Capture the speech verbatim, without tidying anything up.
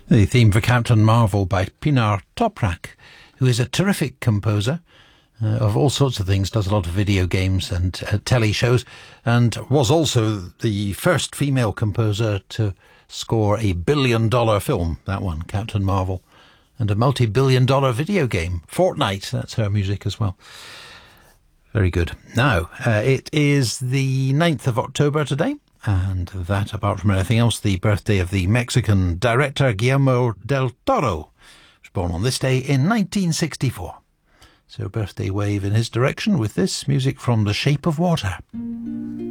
The theme for Captain Marvel by Pinar Toprak, who is a terrific composer uh, of all sorts of things, does a lot of video games and uh, telly shows, and was also the first female composer to score a billion-dollar film, that one, Captain Marvel, and a multi-billion dollar video game, Fortnite. That's her music as well. Very good. Now, uh, it is the ninth of October today. And that, apart from anything else, the birthday of the Mexican director Guillermo del Toro, was born on this day in nineteen sixty-four. So birthday wave in his direction with this music from The Shape of Water.